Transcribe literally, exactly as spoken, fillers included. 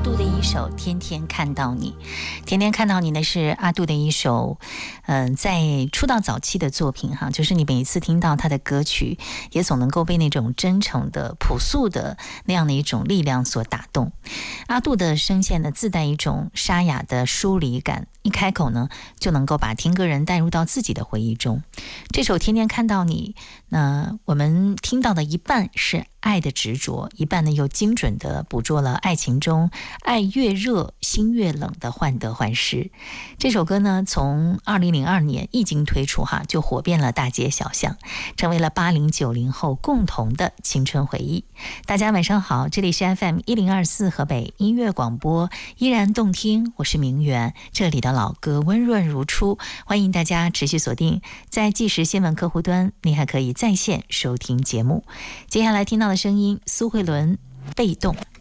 杜的一首《天天看到你》。天天看到你呢，是阿杜的一首嗯、呃，在出道早期的作品哈，就是你每一次听到他的歌曲，也总能够被那种真诚的朴素的那样的一种力量所打动。阿杜的声线呢，自带一种沙哑的疏离感，一开口呢，就能够把听歌人带入到自己的回忆中。这首《天天看到你》，那我们听到的一半是爱的执着，一半呢又精准地捕捉了爱情中爱越热心越冷的患得患失。这首歌呢，从二零零二年一经推出哈，就火遍了大街小巷，成为了八零九零后共同的青春回忆。大家晚上好，这里是 F M 一零二四河北音乐广播，依然动听，我是明媛，这里的老歌温润如初，欢迎大家持续锁定在即时新闻客户端，你还可以在线收听节目。接下来听到的声音，苏慧伦，被动。